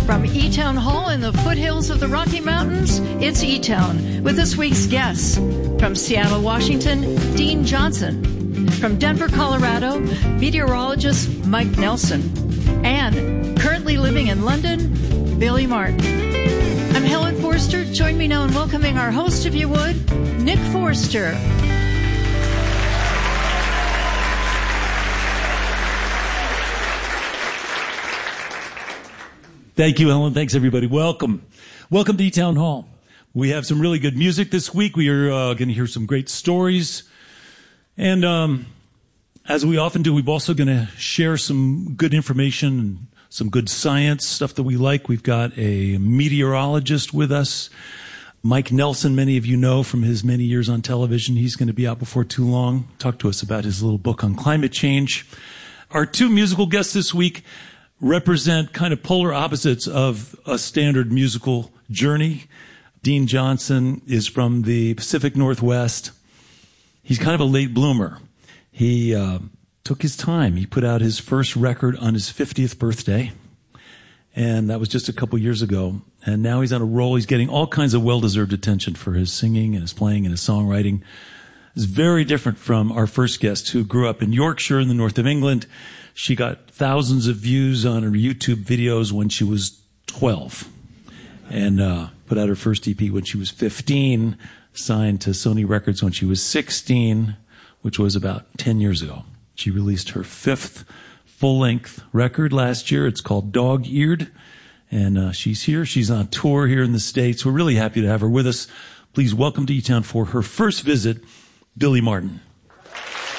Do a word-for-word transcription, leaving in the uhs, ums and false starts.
From E-Town Hall in the foothills of the Rocky Mountains, it's E-Town with this week's guests. From Seattle, Washington, Dean Johnson. From Denver, Colorado, meteorologist Mike Nelson. And currently living in London, Billy Martin. I'm Helen Forster. Join me now in welcoming our host, if you would, Nick Forster. Thank you, Helen. Thanks, everybody. Welcome. Welcome to E-Town Hall. We have some really good music this week. We are uh, going to hear some great stories. And um, as we often do, we're also going to share some good information and some good science, stuff that we like. We've got a meteorologist with us, Mike Nelson. Many of you know from his many years on television. He's going to be out before too long. Talk to us about his little book on climate change. Our two musical guests this week represent kind of polar opposites of a standard musical journey. Dean Johnson is from the Pacific Northwest. He's kind of a late bloomer. He uh, took his time. He put out his first record on his fiftieth birthday, and that was just a couple years ago. And now he's on a roll. He's getting all kinds of well-deserved attention for his singing and his playing and his songwriting. It's very different from our first guest, who grew up in Yorkshire in the north of England. She got thousands of views on her YouTube videos when she was twelve, and uh, put out her first E P when she was fifteen, signed to Sony Records when she was sixteen, which was about ten years ago. She released her fifth full-length record last year. It's called Dog Eared, and uh, she's here. She's on tour here in the States. We're really happy to have her with us. Please welcome to E-Town for her first visit, Billy Martin.